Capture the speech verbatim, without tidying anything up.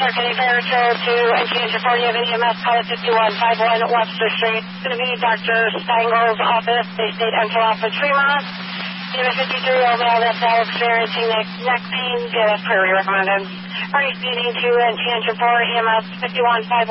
Kenny Fairchild to Enchanted four, you have an E M S call at fifty-one fifty-one Webster Street. It's going to be Doctor Stengel's office, Bay State Dental Office, Fremont. You have a fifty-three-year-old male that's now experiencing neck, neck pain. Get a query recommended. Are you speeding to Enchanted four, E M S fifty-one fifty-one?